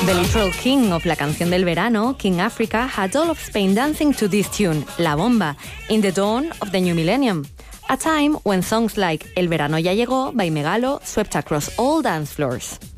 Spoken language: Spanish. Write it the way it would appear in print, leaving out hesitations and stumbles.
The literal king of la canción del verano, King Africa, had all of Spain dancing to this tune, La Bomba, in the dawn of the new millennium. A time when songs like El verano ya llegó by Megalo swept across all dance floors.